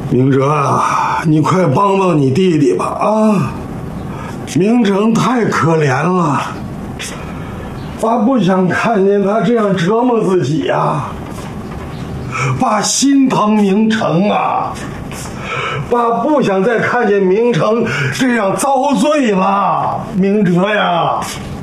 明哲啊，你快帮帮你弟弟吧啊！明成太可怜了，爸不想看见他这样折磨自己呀。爸心疼明成啊，爸不想再看见明成这样遭罪了，明哲呀。